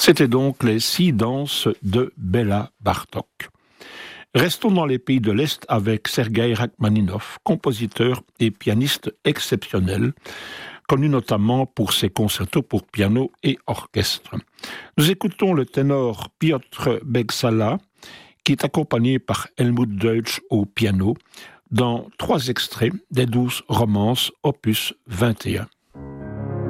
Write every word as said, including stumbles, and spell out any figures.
C'était donc les six danses de Béla Bartók. Restons dans les pays de l'Est avec Sergueï Rachmaninov, compositeur et pianiste exceptionnel, connu notamment pour ses concertos pour piano et orchestre. Nous écoutons le ténor Piotr Begsala, qui est accompagné par Helmut Deutsch au piano, dans trois extraits des douze romances opus vingt et un.